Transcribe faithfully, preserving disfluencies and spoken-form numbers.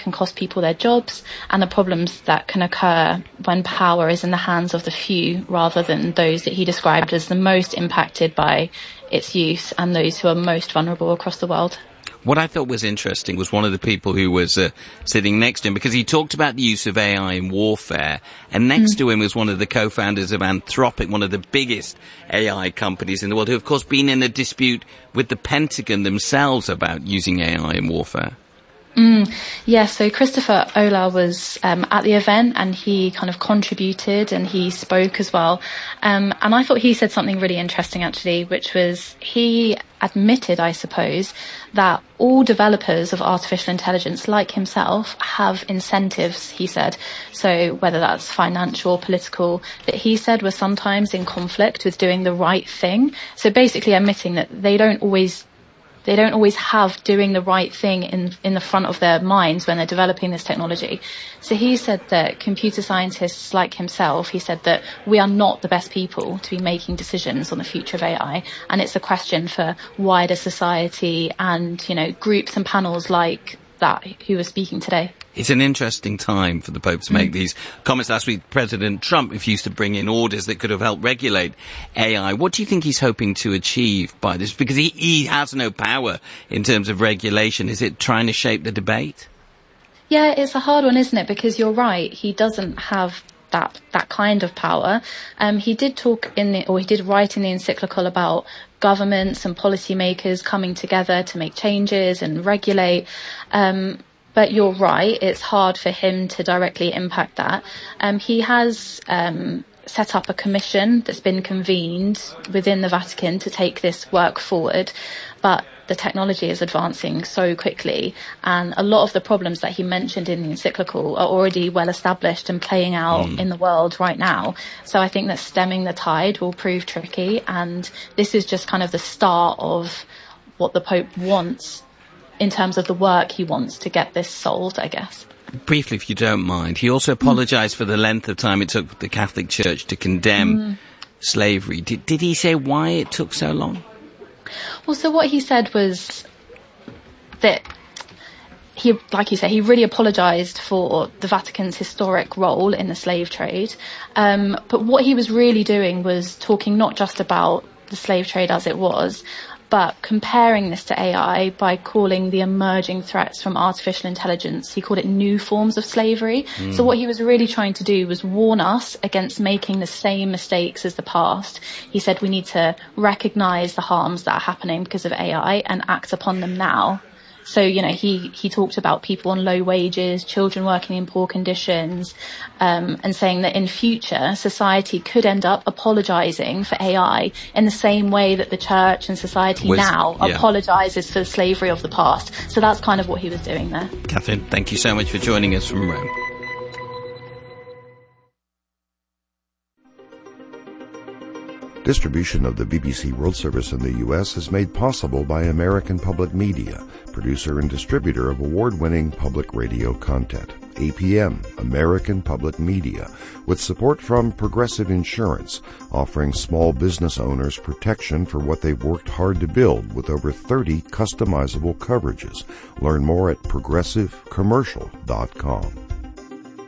can cost people their jobs, and the problems that can occur when power is in the hands of the few rather than those that he described as the most impacted by its use and those who are most vulnerable across the world. What I thought was interesting was one of the people who was uh, sitting next to him, because he talked about the use of A I in warfare, and next mm. to him was one of the co-founders of Anthropic, one of the biggest A I companies in the world, who of course been in a dispute with the Pentagon themselves about using A I in warfare. Mm, yeah, so Christopher Olah was um, at the event, and he kind of contributed and he spoke as well. Um, and I thought he said something really interesting, actually, which was he admitted, I suppose, that all developers of artificial intelligence, like himself, have incentives, he said. So whether that's financial or political, that he said were sometimes in conflict with doing the right thing. So basically admitting that they don't always They don't always have doing the right thing in, in the front of their minds when they're developing this technology. So he said that computer scientists like himself, he said that we are not the best people to be making decisions on the future of A I. And it's a question for wider society and, you know, groups and panels like that who were speaking today. It's an interesting time for the Pope to make mm. these comments. Last week, President Trump refused to bring in orders that could have helped regulate A I. What do you think he's hoping to achieve by this? Because he, he has no power in terms of regulation. Is it trying to shape the debate? Yeah, it's a hard one, isn't it? Because you're right, he doesn't have that that kind of power. Um, he did talk in the, or he did write in the encyclical about governments and policymakers coming together to make changes and regulate. Um, But you're right, it's hard for him to directly impact that. Um, he has um, set up a commission that's been convened within the Vatican to take this work forward, but the technology is advancing so quickly, and a lot of the problems that he mentioned in the encyclical are already well established and playing out mm. in the world right now. So I think that stemming the tide will prove tricky, and this is just kind of the start of what the Pope wants in terms of the work he wants to get this solved, I guess. Briefly, if you don't mind, he also apologised mm. for the length of time it took the Catholic Church to condemn mm. slavery. Did, did he say why it took so long? Well, so what he said was that he, like you said, he really apologised for the Vatican's historic role in the slave trade. Um, but what he was really doing was talking not just about the slave trade as it was, but comparing this to A I by calling the emerging threats from artificial intelligence, he called it new forms of slavery. Mm. So what he was really trying to do was warn us against making the same mistakes as the past. He said we need to recognise the harms that are happening because of A I and act upon them now. So, you know, he, he talked about people on low wages, children working in poor conditions, um, and saying that in future, society could end up apologising for A I in the same way that the church and society With, now yeah. apologises for the slavery of the past. So that's kind of what he was doing there. Catherine, thank you so much for joining us from Rome. Distribution of the B B C World Service in the U S is made possible by American Public Media, producer and distributor of award-winning public radio content. A P M, American Public Media, with support from Progressive Insurance, offering small business owners protection for what they've worked hard to build with over thirty customizable coverages. Learn more at progressive commercial dot com.